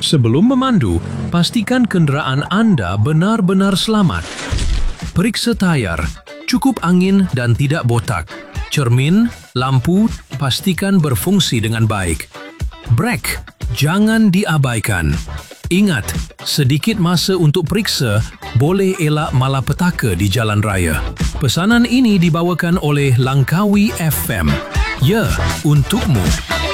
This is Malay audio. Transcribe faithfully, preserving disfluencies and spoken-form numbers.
Sebelum memandu, pastikan kenderaan anda benar-benar selamat. Periksa tayar, cukup angin dan tidak botak. Cermin, lampu, pastikan berfungsi dengan baik. Brek, jangan diabaikan. Ingat, sedikit masa untuk periksa boleh elak malapetaka di jalan raya. Pesanan ini dibawakan oleh Langkawi F M. Ya, untukmu.